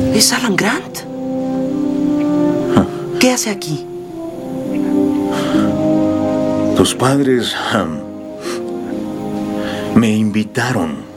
¿Es Alan Grant? ¿Qué hace aquí? Tus padres me invitaron